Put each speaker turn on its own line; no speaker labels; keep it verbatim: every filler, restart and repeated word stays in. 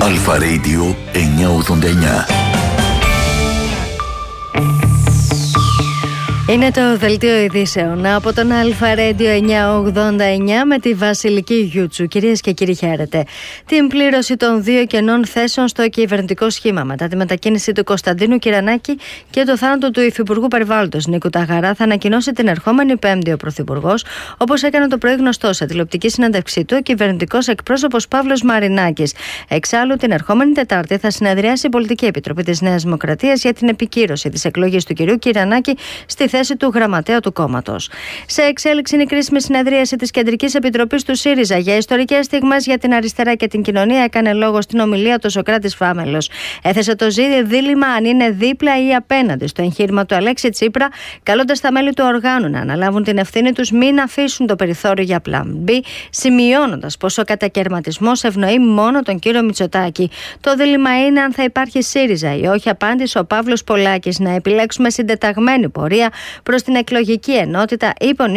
Αλφα Radio εννιακόσια ογδόντα εννιά.
Είναι το δελτίο ειδήσεων από τον Αλφα Radio εννιακόσια ογδόντα εννιά με τη Βασιλική Γιούτσου. Κυρίες και κύριοι, χαίρετε. Την πλήρωση των δύο κενών θέσεων στο κυβερνητικό σχήμα μετά τη μετακίνηση του Κωνσταντίνου Κυρανάκη και το θάνατο του Υφυπουργού Περιβάλλοντος Νίκου Ταγαρά θα ανακοινώσει την ερχόμενη Πέμπτη ο Πρωθυπουργός, όπως έκανε το πρωί γνωστό σε τηλεοπτική συνέντευξή του ο κυβερνητικός εκπρόσωπος Παύλος Μαρινάκης. Εξάλλου, την ερχόμενη Τετάρτη θα συνεδριάσει η Πολιτική Επιτροπή της Νέας Δημοκρατίας για την επικύρωση της εκλογής του κυρίου Κυρανάκη στη θέση του γραμματέα του κόμματος. Σε εξέλιξη είναι η κρίσιμη συνεδρίαση της Κεντρικής Επιτροπής του ΣΥΡΙΖΑ για ιστορικές στιγμές για την αριστερά και την κοινωνία. Έκανε λόγο στην ομιλία του Σωκράτης Φάμελος. Έθεσε το δίλημμα αν είναι δίπλα ή απέναντι στο εγχείρημα του Αλέξη Τσίπρα, καλώντας τα μέλη του οργάνου να αναλάβουν την ευθύνη τους, μην αφήσουν το περιθώριο για πλάν B, σημειώνοντας πως ο κατακαιρματισμός ευνοεί μόνο τον κύριο Μητσοτάκη. Το δίλημμα είναι αν θα υπάρχει ΣΥΡΙΖΑ ή όχι, απάντησε ο Παύλος Πολάκης. Να επιλέξουμε συντεταγμένη πορεία προς την εκλογική ενότητα, είπε ο